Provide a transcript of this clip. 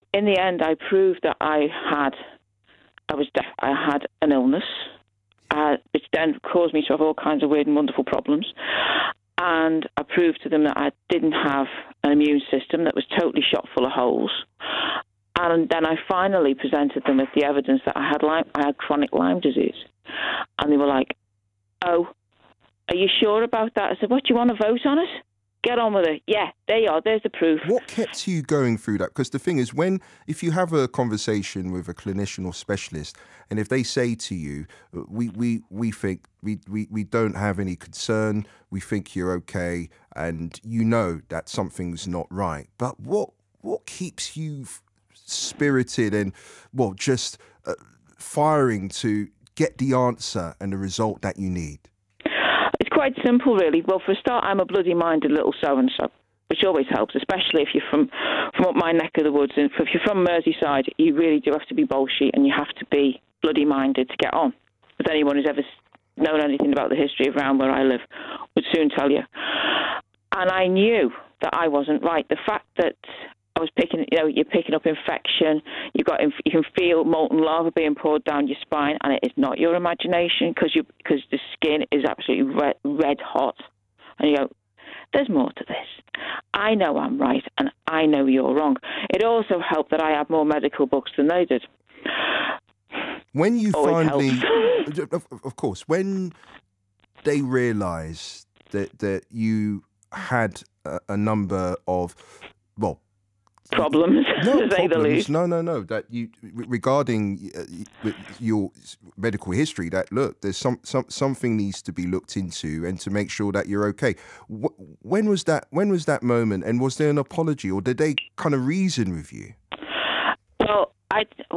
in the end, I proved that I was deaf. I had an illness, which then caused me to have all kinds of weird and wonderful problems. And I proved to them that I didn't have an immune system that was totally shot full of holes. And then I finally presented them with the evidence that I had chronic Lyme disease. And they were like, "Oh, are you sure about that?" I said, "What, do you want to vote on it? Get on with it." Yeah, there you are. There's the proof. What kept you going through that? Because the thing is, if you have a conversation with a clinician or specialist, and if they say to you, we think we don't have any concern, we think you're okay, and you know that something's not right. But what keeps you spirited and just firing to get the answer and the result that you need? It's quite simple, really. Well, for a start, I'm a bloody-minded little so-and-so, which always helps, especially if you're from up my neck of the woods. And if you're from Merseyside, you really do have to be bolshy and you have to be bloody-minded to get on. As anyone who's ever known anything about the history of around where I live would soon tell you. And I knew that I wasn't right. The fact that I was you're picking up infection. You can feel molten lava being poured down your spine, and it is not your imagination because the skin is absolutely red hot. And you go, there's more to this. I know I'm right, and I know you're wrong. It also helped that I had more medical books than they did. When you finally, helps. Of course, when they realised that you had a number of problems, no to say the least. No. That you regarding your medical history. That look, there's something needs to be looked into, and to make sure that you're okay. When was that? When was that moment? And was there an apology, or did they kind of reason with you? Well,